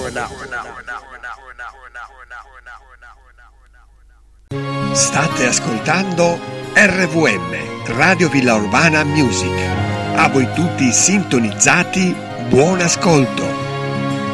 State ascoltando RVM, Radio Villa Urbana Music. A voi tutti sintonizzati, buon ascolto.